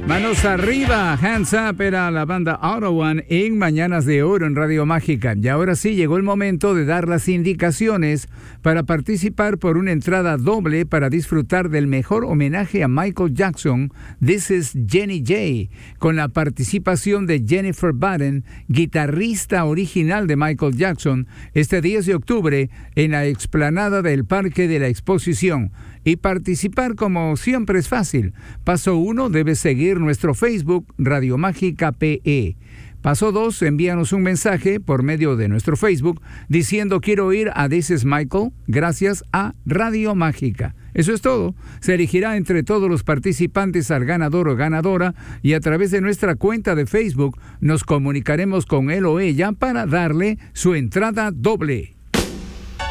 Manos arriba, hands up, era la banda Auto One en Mañanas de Oro en Radio Mágica. Y ahora sí llegó el momento de dar las indicaciones para participar por una entrada doble para disfrutar del mejor homenaje a Michael Jackson, This is Jenny J, con la participación de Jennifer Batten, guitarrista original de Michael Jackson, este 10 de octubre en la explanada del Parque de la Exposición. Y participar, como siempre, es fácil. Paso 1, debes seguir nuestro Facebook Radio Mágica PE. Paso 2, envíanos un mensaje por medio de nuestro Facebook diciendo quiero ir a This is Michael gracias a Radio Mágica. Eso es todo. Se elegirá entre todos los participantes al ganador o ganadora y a través de nuestra cuenta de Facebook nos comunicaremos con él o ella para darle su entrada doble.